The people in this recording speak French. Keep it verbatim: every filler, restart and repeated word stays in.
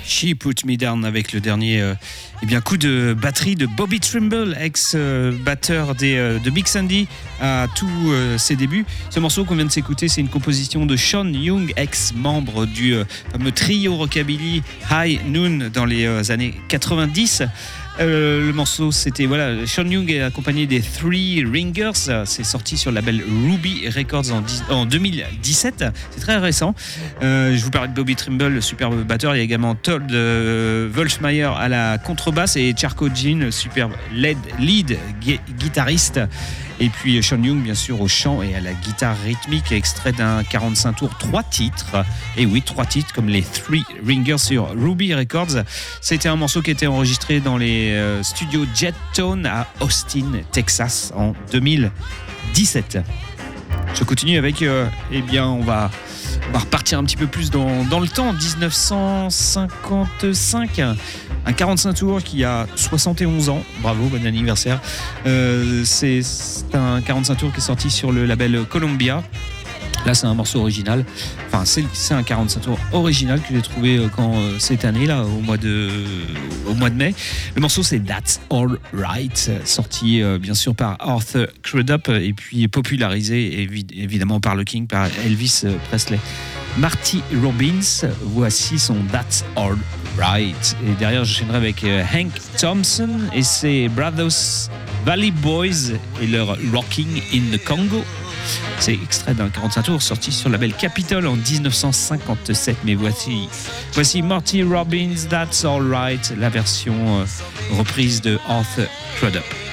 She Put Me Down avec le dernier euh, eh bien, coup de batterie de Bobby Trimble, ex-batteur des, euh, de Big Sandy à tous euh, ses débuts. Ce morceau qu'on vient de s'écouter, c'est une composition de Sean Young, ex-membre du euh, fameux trio rockabilly High Noon dans les euh, années quatre-vingt-dix. Euh, le morceau, c'était voilà, Sean Young est accompagné des Three Ringers. C'est sorti sur le label Ruby Records en, dix, en deux mille dix-sept. C'est très récent. Euh, je vous parlais de Bobby Trimble, le superbe batteur. Il y a également Todd euh, Wolfmeyer à la contrebasse et Charco Jean, superbe lead, lead gu- guitariste. Et puis Sean Young, bien sûr, au chant et à la guitare rythmique, extrait d'un quarante-cinq tours, trois titres. Et oui, trois titres, comme les Three Ringers sur Ruby Records. C'était un morceau qui était enregistré dans les euh, studios Jet Tone à Austin, Texas, en deux mille dix-sept. Je continue avec, euh, eh bien, on va, on va repartir un petit peu plus dans, dans le temps, dix-neuf cent cinquante-cinq. Un quarante-cinq tours qui a soixante et onze ans. Bravo, bon anniversaire. Euh, c'est, c'est un quarante-cinq tours qui est sorti sur le label Columbia. Là, c'est un morceau original. Enfin, c'est, c'est un quarante-cinq tours original que j'ai trouvé quand, euh, cette année, là, au mois, de, au mois de mai. Le morceau, c'est That's All Right, sorti euh, bien sûr par Arthur Crudup et puis popularisé évi- évidemment par le King, par Elvis Presley. Marty Robbins, voici son That's All Right. Et derrière, j'enchaînerai avec euh, Hank Thompson et ses Brothers Valley Boys et leur Rocking in the Congo. C'est extrait d'un quarante-cinq tours sorti sur le label Capitol en dix-neuf cent cinquante-sept. Mais voici, voici Marty Robbins, That's All Right, la version euh, reprise de Arthur Crudup.